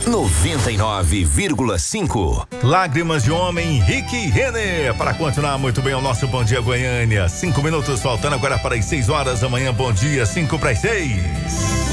99,5. Lágrimas de Homem, Rick Renner, para continuar muito bem o nosso Bom Dia Goiânia. 5 minutos faltando agora para as 6 horas da manhã. Bom dia, 5 para as 6.